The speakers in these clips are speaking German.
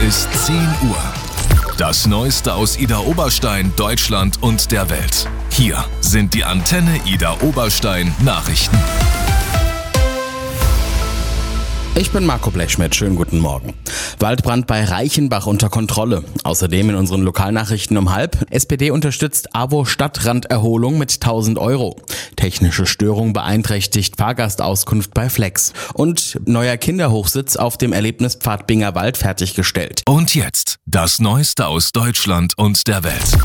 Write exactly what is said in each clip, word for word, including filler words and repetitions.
ist zehn Uhr. Das Neueste aus Idar-Oberstein, Deutschland und der Welt. Hier sind die Antenne Idar-Oberstein Nachrichten. Ich bin Marco Blechschmidt, schönen guten Morgen. Waldbrand bei Reichenbach unter Kontrolle. Außerdem in unseren Lokalnachrichten um halb. S P D unterstützt A W O Stadtranderholung mit tausend Euro. Technische Störung beeinträchtigt Fahrgastauskunft bei Flex. Und neuer Kinderhochsitz auf dem Erlebnispfad Bingerwald fertiggestellt. Und jetzt das Neueste aus Deutschland und der Welt.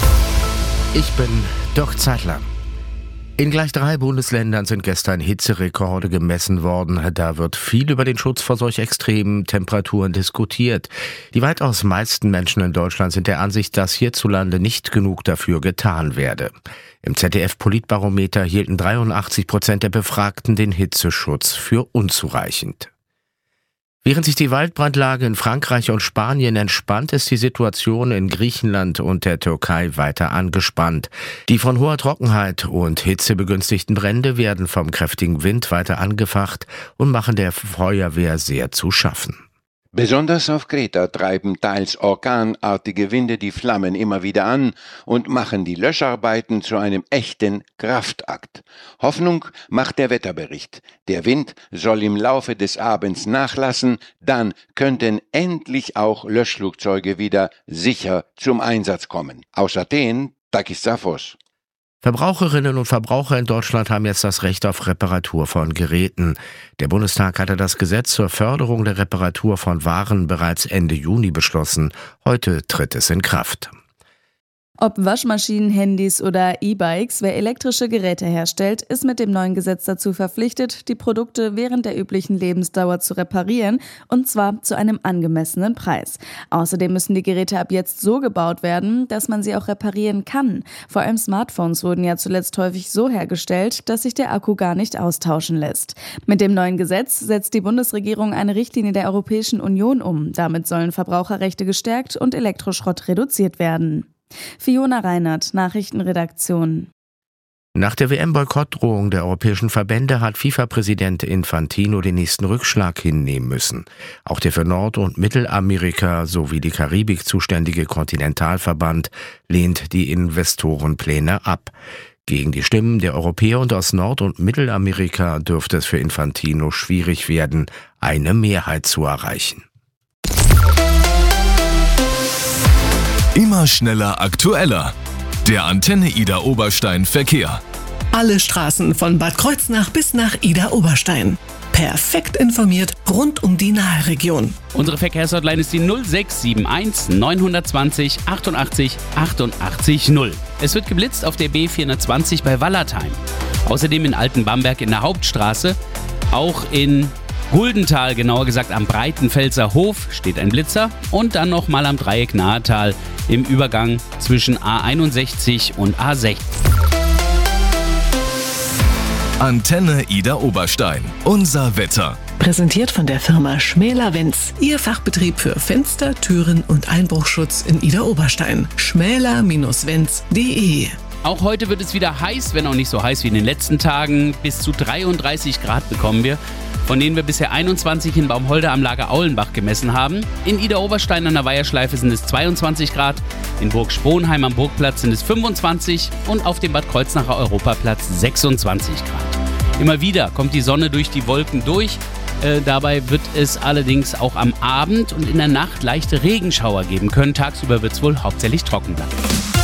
Ich bin Dirk Zeitler. In gleich drei Bundesländern sind gestern Hitzerekorde gemessen worden. Da wird viel über den Schutz vor solch extremen Temperaturen diskutiert. Die weitaus meisten Menschen in Deutschland sind der Ansicht, dass hierzulande nicht genug dafür getan werde. Im Z D F-Politbarometer hielten dreiundachtzig Prozent der Befragten den Hitzeschutz für unzureichend. Während sich die Waldbrandlage in Frankreich und Spanien entspannt, ist die Situation in Griechenland und der Türkei weiter angespannt. Die von hoher Trockenheit und Hitze begünstigten Brände werden vom kräftigen Wind weiter angefacht und machen der Feuerwehr sehr zu schaffen. Besonders auf Kreta treiben teils orkanartige Winde die Flammen immer wieder an und machen die Löscharbeiten zu einem echten Kraftakt. Hoffnung macht der Wetterbericht. Der Wind soll im Laufe des Abends nachlassen, dann könnten endlich auch Löschflugzeuge wieder sicher zum Einsatz kommen. Aus Athen, Takis Zaphos. Verbraucherinnen und Verbraucher in Deutschland haben jetzt das Recht auf Reparatur von Geräten. Der Bundestag hatte das Gesetz zur Förderung der Reparatur von Waren bereits Ende Juni beschlossen. Heute tritt es in Kraft. Ob Waschmaschinen, Handys oder E-Bikes, wer elektrische Geräte herstellt, ist mit dem neuen Gesetz dazu verpflichtet, die Produkte während der üblichen Lebensdauer zu reparieren, und zwar zu einem angemessenen Preis. Außerdem müssen die Geräte ab jetzt so gebaut werden, dass man sie auch reparieren kann. Vor allem Smartphones wurden ja zuletzt häufig so hergestellt, dass sich der Akku gar nicht austauschen lässt. Mit dem neuen Gesetz setzt die Bundesregierung eine Richtlinie der Europäischen Union um. Damit sollen Verbraucherrechte gestärkt und Elektroschrott reduziert werden. Fiona Reinert, Nachrichtenredaktion. Nach der W M-Boykottdrohung der europäischen Verbände hat FIFA-Präsident Infantino den nächsten Rückschlag hinnehmen müssen. Auch der für Nord- und Mittelamerika sowie die Karibik zuständige Kontinentalverband lehnt die Investorenpläne ab. Gegen die Stimmen der Europäer und aus Nord- und Mittelamerika dürfte es für Infantino schwierig werden, eine Mehrheit zu erreichen. Immer schneller, aktueller. Der Antenne Idar-Oberstein Verkehr. Alle Straßen von Bad Kreuznach bis nach Idar-Oberstein. Perfekt informiert rund um die Nahregion. Unsere Verkehrshotline ist die null sechs sieben eins neun zwei null achtundachtzig achtundachtzig null. Es wird geblitzt auf der B vierhundertzwanzig bei Wallertheim. Außerdem in Altenbamberg in der Hauptstraße. Auch in Guldental, genauer gesagt am Breitenfelser Hof, steht ein Blitzer. Und dann nochmal am Dreieck Nahetal im Übergang zwischen A einundsechzig und A sechzig. Antenne Idar-Oberstein. Unser Wetter. Präsentiert von der Firma Schmäler-Wenz. Ihr Fachbetrieb für Fenster, Türen und Einbruchschutz in Idar-Oberstein. schmäler Bindestrich wenz punkt de. Auch heute wird es wieder heiß, wenn auch nicht so heiß wie in den letzten Tagen. Bis zu dreiunddreißig Grad bekommen wir, von denen wir bisher einundzwanzig in Baumholder am Lager Aulenbach gemessen haben. In Idar-Oberstein an der Weiherschleife sind es zweiundzwanzig Grad, in Burg Sponheim am Burgplatz sind es fünfundzwanzig und auf dem Bad Kreuznacher Europaplatz sechsundzwanzig Grad. Immer wieder kommt die Sonne durch die Wolken durch. Äh, dabei wird es allerdings auch am Abend und in der Nacht leichte Regenschauer geben können. Tagsüber wird es wohl hauptsächlich trocken bleiben.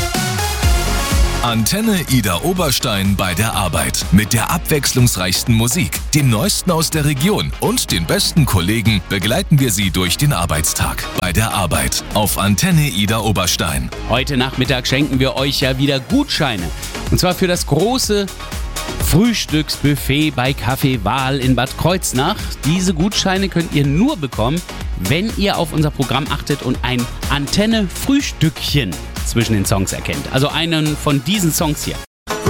Antenne Idar-Oberstein bei der Arbeit. Mit der abwechslungsreichsten Musik, dem Neuesten aus der Region und den besten Kollegen begleiten wir Sie durch den Arbeitstag. Bei der Arbeit auf Antenne Idar-Oberstein. Heute Nachmittag schenken wir euch ja wieder Gutscheine. Und zwar für das große Frühstücksbuffet bei Café Wahl in Bad Kreuznach. Diese Gutscheine könnt ihr nur bekommen, wenn ihr auf unser Programm achtet und ein Antenne-Frühstückchen zwischen den Songs erkennt. Also einen von diesen Songs hier.